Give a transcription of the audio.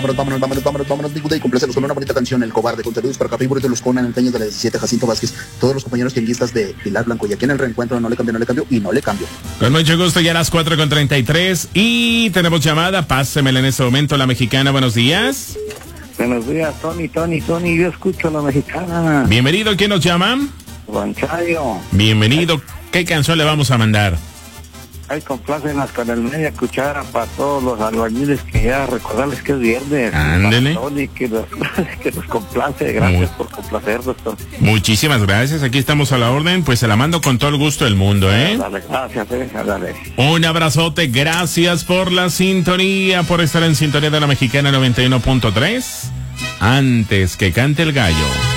Vámonos, Biguda, y complácelos con una bonita canción, El Cobarde, con saludos para Café y Burrito Los Con, en el Peñas de la 17, Jacinto Vázquez, todos los compañeros tianguistas de Pilar Blanco, y aquí en el reencuentro no le cambio y no le cambio. Con mucho gusto, ya a las 4:33, y tenemos llamada, pásemela en este momento, la mexicana, buenos días. Buenos días, Tony, yo escucho a la mexicana. Bienvenido, ¿quién nos llama? Juan Chayo. Bienvenido, ¿qué canción le vamos a mandar? Ay, complácenas con el media cuchara para todos los albañiles, que ya recordarles que es viernes. Ándele. Tony, que los complace, gracias por complacernos, Tony. Muchísimas gracias, aquí estamos a la orden, pues se la mando con todo el gusto del mundo, ¿eh? Dale, gracias, dale. Un abrazote, gracias por la sintonía, por estar en sintonía de la Mexicana 91.3. Antes que cante el gallo.